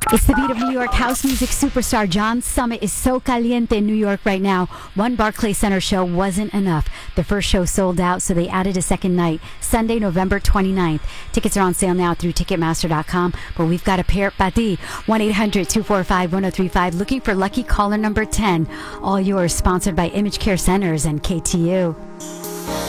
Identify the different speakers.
Speaker 1: It's the beat of New York house music superstar John Summit is so caliente in New York right now. One Barclays Center show wasn't enough. The first show sold out, so they added a second night, Sunday, November 29th. Tickets are on sale now through Ticketmaster.com, but we've got a pair at 1-800-245-1035. Looking for lucky caller number 10. All yours, sponsored by Image Care Centers and KTU.